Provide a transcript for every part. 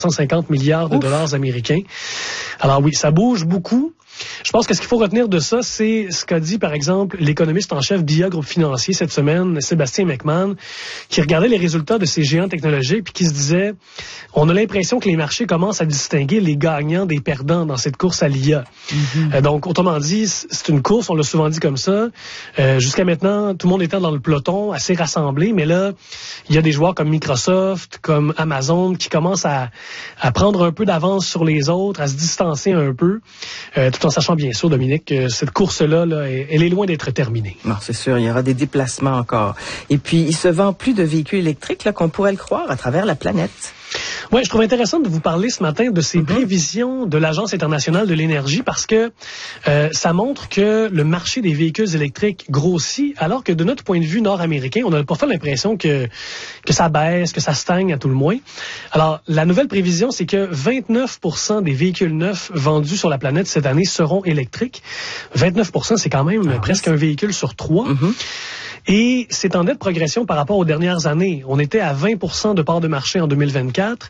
150 milliards de dollars américains. Alors oui, ça bouge beaucoup. Je pense que ce qu'il faut retenir de ça, c'est ce qu'a dit, par exemple, l'économiste en chef d'IA Groupe Financier cette semaine, Sébastien McMahon, qui regardait les résultats de ces géants technologiques puis qui se disait, on a l'impression que les marchés commencent à distinguer les gagnants des perdants dans cette course à l'IA. Donc, autrement dit, c'est une course, on l'a souvent dit comme ça. Jusqu'à maintenant, tout le monde était dans le peloton, assez rassemblé, mais là, il y a des joueurs comme Microsoft, comme Amazon, qui commencent à prendre un peu d'avance sur les autres, à se distancer un peu, tout en sachant bien sûr, Dominique, que cette course-là, elle est loin d'être terminée. Non, c'est sûr, il y aura des déplacements encore. Et puis, il se vend plus de véhicules électriques là, qu'on pourrait le croire à travers la planète. Oui, je trouve intéressant de vous parler ce matin de ces prévisions de l'Agence internationale de l'énergie parce que ça montre que le marché des véhicules électriques grossit alors que de notre point de vue nord-américain, on n'a pas fait l'impression que ça baisse, que ça stagne à tout le moins. Alors, la nouvelle prévision, c'est que 29% des véhicules neufs vendus sur la planète cette année seront électriques. 29%, c'est quand même presque un véhicule sur 3. Et c'est en nette progression par rapport aux dernières années. On était à 20% de part de marché en 2024,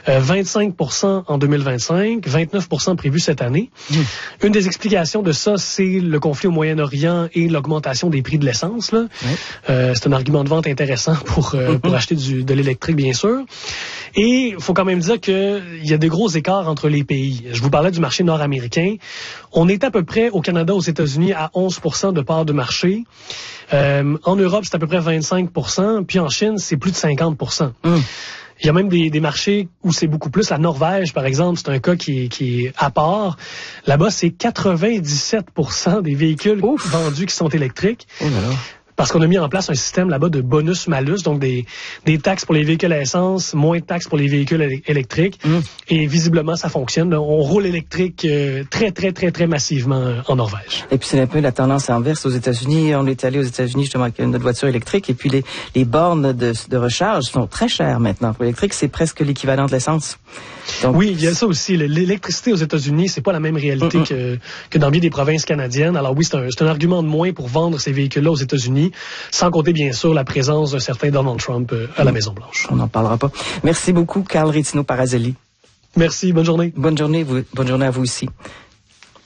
25% en 2025, 29% prévu cette année. Une des explications de ça, c'est le conflit au Moyen-Orient et l'augmentation des prix de l'essence. Là. C'est un argument de vente intéressant pour acheter de l'électrique, bien sûr. Et il faut quand même dire qu'il y a des gros écarts entre les pays. Je vous parlais du marché nord-américain. On est à peu près au Canada, aux États-Unis, à 11% de part de marché. En Europe, c'est à peu près 25%. Puis en Chine, c'est plus de 50%. Il y a même des marchés où c'est beaucoup plus. La Norvège, par exemple, c'est un cas qui est à part. Là-bas, c'est 97% des véhicules vendus qui sont électriques. Parce qu'on a mis en place un système là-bas de bonus-malus, donc des taxes pour les véhicules à essence, moins de taxes pour les véhicules électriques. Et visiblement, ça fonctionne. On roule électrique très massivement en Norvège. Et puis, c'est un peu la tendance inverse aux États-Unis. On est allé aux États-Unis justement avec notre voiture électrique. Et puis, les bornes de recharge sont très chères maintenant. Pour l'électrique, c'est presque l'équivalent de l'essence. Donc, oui, il y a ça aussi. L'électricité aux États-Unis, c'est pas la même réalité que dans bien des provinces canadiennes. Alors oui, c'est un argument de moins pour vendre ces véhicules-là aux États-Unis, sans compter bien sûr la présence d'un certain Donald Trump à la Maison-Blanche. On n'en parlera pas. Merci beaucoup, Carl Rittino Parazelli. Merci, bonne journée. Bonne journée à vous aussi.